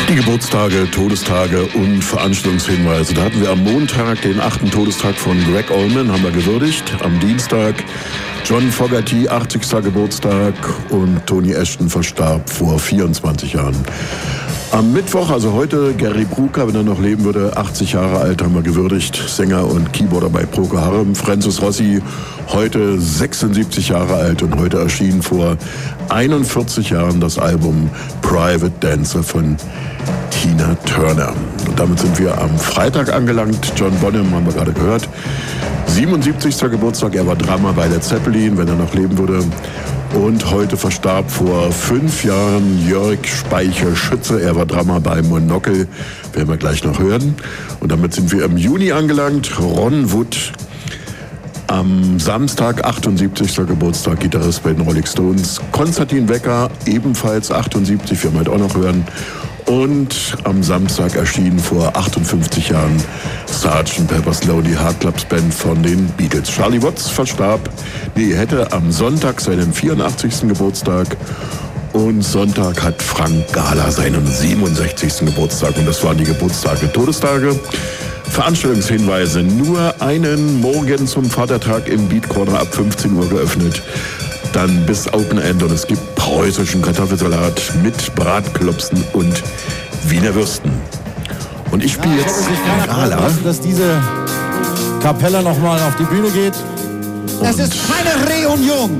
Die Geburtstage, Todestage und Veranstaltungshinweise. Da hatten wir am Montag den 8. Todestag von Gregg Allman, haben wir gewürdigt. Am Dienstag John Fogerty, 80. Geburtstag, und Tony Ashton verstarb vor 24 Jahren. Am Mittwoch, also heute, Gary Brooker, wenn er noch leben würde, 80 Jahre alt, haben wir gewürdigt. Sänger und Keyboarder bei Procol Harum. Francis Rossi, heute 76 Jahre alt, und heute erschien vor 41 Jahren das Album Private Dancer von Tina Turner. Und damit sind wir am Freitag angelangt. John Bonham haben wir gerade gehört. 77. Geburtstag, er war Drummer bei Led Zeppelin, wenn er noch leben würde. Und heute verstarb vor 5 Jahren Jörg Speicher-Schütze. Er war Drummer bei Monocle, werden wir gleich noch hören. Und damit sind wir im Juni angelangt. Ron Wood, am Samstag, 78. Geburtstag, Gitarrist bei den Rolling Stones. Konstantin Wecker, ebenfalls 78, werden wir heute auch noch hören. Und am Samstag erschien vor 58 Jahren Sgt. Pepper's Lonely Hearts Club Band von den Beatles. Charlie Watts hätte am Sonntag seinen 84. Geburtstag. Und Sonntag hat Frank Gala seinen 67. Geburtstag. Und das waren die Geburtstage, Todestage. Veranstaltungshinweise: nur einen Morgen zum Vatertag im Beat Corner ab 15 Uhr geöffnet. Dann bis Open End, und es gibt preußischen Kartoffelsalat mit Bratklopsen und Wiener Würsten. Und ich spiele jetzt Gala. Dass diese Kapelle nochmal auf die Bühne geht. Das ist keine Reunion.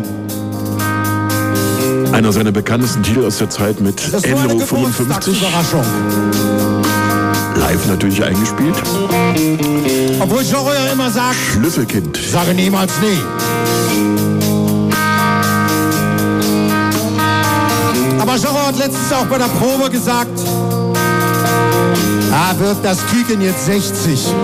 Einer seiner bekanntesten Titel aus der Zeit mit Enro 55. Live natürlich eingespielt. Obwohl Joro ja immer sagt, Schlüsselkind. Sage niemals nie. Aber Joro hat letztens auch bei der Probe gesagt, wird das Küken jetzt 60.